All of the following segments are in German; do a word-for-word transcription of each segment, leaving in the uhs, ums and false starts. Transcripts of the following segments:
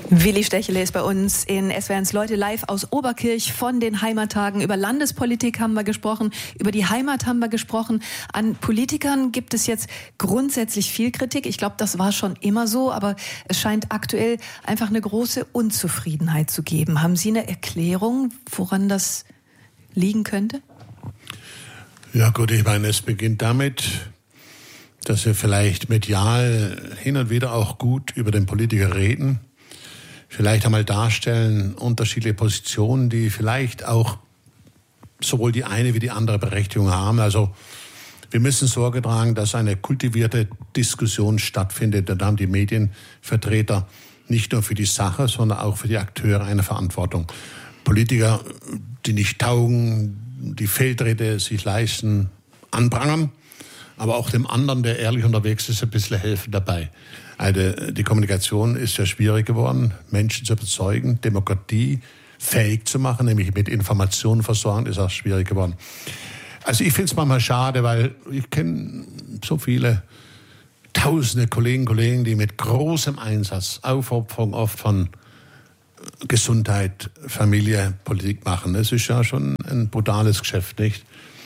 Willi Stechele ist bei uns in S W R eins Leute live aus Oberkirch von den Heimattagen. Über Landespolitik haben wir gesprochen, über die Heimat haben wir gesprochen. An Politikern gibt es jetzt grundsätzlich viel Kritik. Ich glaube, das war schon immer so, aber es scheint aktuell einfach eine große Unzufriedenheit zu geben. Haben Sie eine Erklärung, woran das liegen könnte? Ja gut, ich meine, es beginnt damit, dass wir vielleicht medial hin und wieder auch gut über den Politiker reden, vielleicht einmal darstellen, unterschiedliche Positionen, die vielleicht auch sowohl die eine wie die andere Berechtigung haben. Also wir müssen Sorge tragen, dass eine kultivierte Diskussion stattfindet. Und da haben die Medienvertreter nicht nur für die Sache, sondern auch für die Akteure eine Verantwortung. Politiker, die nicht taugen, die Fehltritte sich leisten, anprangern, aber auch dem anderen, der ehrlich unterwegs ist, ein bisschen helfen dabei. Also die Kommunikation ist sehr schwierig geworden, Menschen zu überzeugen, Demokratie fähig zu machen, nämlich mit Informationen versorgen, ist auch schwierig geworden. Also ich finde es manchmal schade, weil ich kenne so viele tausende Kolleginnen und Kollegen, die mit großem Einsatz, Aufopferung oft von Gesundheit, Familie, Politik machen. Das ist ja schon ein brutales Geschäft, nicht?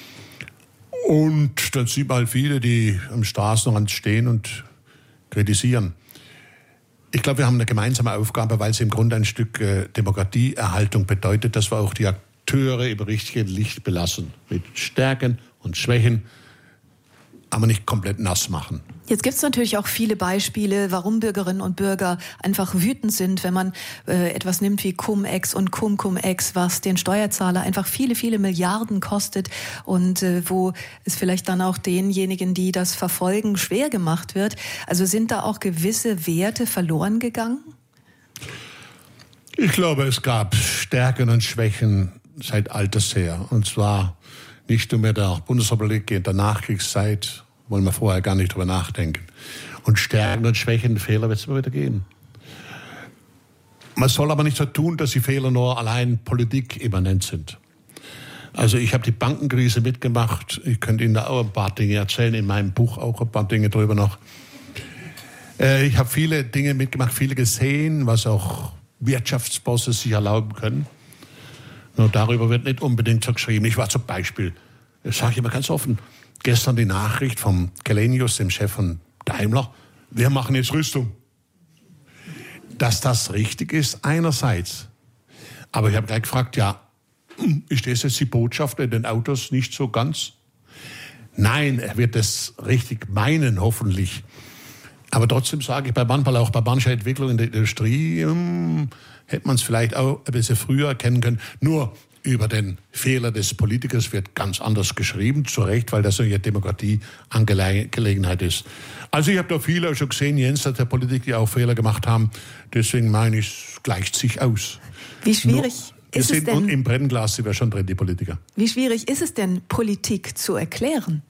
Und dann sieht man halt viele, die am Straßenrand stehen und kritisieren. Ich glaube, wir haben eine gemeinsame Aufgabe, weil es im Grunde ein Stück äh, Demokratieerhaltung bedeutet, dass wir auch die Akteure im richtigen Licht belassen. Mit Stärken und Schwächen, aber nicht komplett nass machen. Jetzt gibt es natürlich auch viele Beispiele, warum Bürgerinnen und Bürger einfach wütend sind, wenn man äh, etwas nimmt wie Cum-Ex und Cum-Cum-Ex, was den Steuerzahler einfach viele, viele Milliarden kostet und äh, wo es vielleicht dann auch denjenigen, die das verfolgen, schwer gemacht wird. Also sind da auch gewisse Werte verloren gegangen? Ich glaube, es gab Stärken und Schwächen seit alters her. Und zwar nicht nur mit der Bundesrepublik in der Nachkriegszeit, wollen wir vorher gar nicht drüber nachdenken. Und Stärken und Schwächen, Fehler wird es immer wieder geben. Man soll aber nicht so tun, dass die Fehler nur allein politikimmanent sind. Also ich habe die Bankenkrise mitgemacht. Ich könnte Ihnen da auch ein paar Dinge erzählen, in meinem Buch auch ein paar Dinge drüber noch. Äh, ich habe viele Dinge mitgemacht, viele gesehen, was auch Wirtschaftsbosse sich erlauben können. Nur darüber wird nicht unbedingt so geschrieben. Ich war zum Beispiel, das sage ich immer ganz offen, gestern die Nachricht vom Källenius, dem Chef von Daimler, wir machen jetzt Rüstung. Dass das richtig ist, einerseits. Aber ich habe gleich gefragt, ja, ist das jetzt die Botschaft in den Autos nicht so ganz? Nein, er wird das richtig meinen, hoffentlich. Aber trotzdem sage ich bei manchmal auch bei mancher Entwicklung in der Industrie, hm, hätte man es vielleicht auch ein bisschen früher erkennen können. Nur über den Fehler des Politikers wird ganz anders geschrieben, zu Recht, weil das eine Demokratieangelegenheit ist. Also ich habe da viele schon gesehen, jenseits der Politik, die auch Fehler gemacht haben. Deswegen meine ich, es gleicht sich aus. Wie schwierig Nur, ist es denn? Und im Brennglas sind wir schon drin, die Politiker. Wie schwierig ist es denn, Politik zu erklären?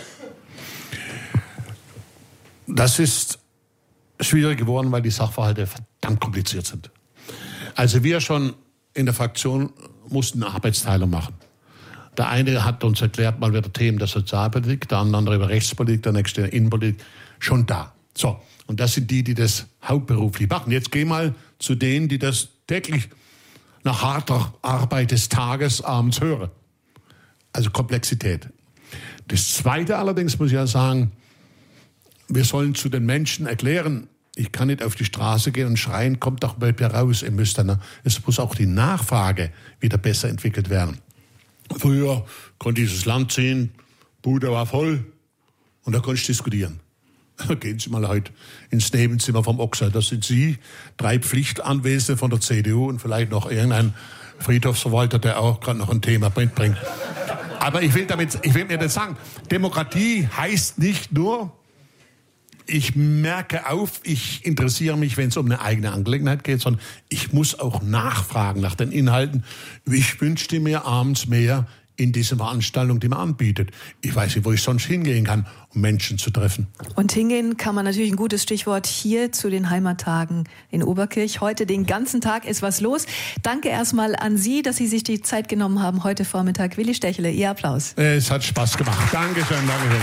Das ist schwierig geworden, weil die Sachverhalte verdammt kompliziert sind. Also wir schon in der Fraktion mussten eine Arbeitsteilung machen. Der eine hat uns erklärt, mal wieder Themen der Sozialpolitik, der andere über Rechtspolitik, der nächste Innenpolitik, schon da. So, und das sind die, die das hauptberuflich machen. Jetzt geh mal zu denen, die das täglich nach harter Arbeit des Tages abends hören. Also Komplexität. Das Zweite allerdings muss ich ja sagen, wir sollen zu den Menschen erklären, ich kann nicht auf die Straße gehen und schreien, kommt doch mal raus, ihr müsst dann. Es muss auch die Nachfrage wieder besser entwickelt werden. Früher konnte dieses Land sehen, Bude war voll und da konnte ich diskutieren. Gehen Sie mal heute ins Nebenzimmer vom Ochser. Das sind Sie, drei Pflichtanwesende von der C D U und vielleicht noch irgendein Friedhofsverwalter, der auch gerade noch ein Thema mitbringt. Aber ich will damit, ich will mir das sagen, Demokratie heißt nicht nur, ich merke auf, ich interessiere mich, wenn es um eine eigene Angelegenheit geht, sondern ich muss auch nachfragen nach den Inhalten. Ich wünschte mir abends mehr in diese Veranstaltung, die man anbietet. Ich weiß nicht, wo ich sonst hingehen kann, um Menschen zu treffen. Und hingehen kann man natürlich, ein gutes Stichwort, hier zu den Heimattagen in Oberkirch. Heute den ganzen Tag ist was los. Danke erstmal an Sie, dass Sie sich die Zeit genommen haben, heute Vormittag. Willi Stechele, Ihr Applaus. Es hat Spaß gemacht. Dankeschön, Dankeschön.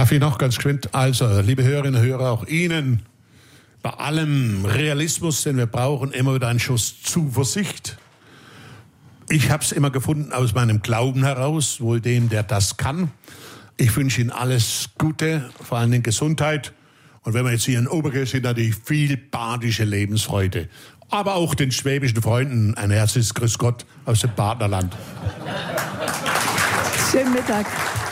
Darf ich noch ganz geschwind? Also, liebe Hörerinnen und Hörer, auch Ihnen bei allem Realismus, den wir brauchen, immer wieder einen Schuss Zuversicht. Ich habe es immer gefunden aus meinem Glauben heraus, wohl dem, der das kann. Ich wünsche Ihnen alles Gute, vor allen Dingen Gesundheit. Und wenn wir jetzt hier in Oberkirch sind, natürlich viel badische Lebensfreude. Aber auch den schwäbischen Freunden ein herzliches Grüß Gott aus dem Partnerland. Schönen Mittag.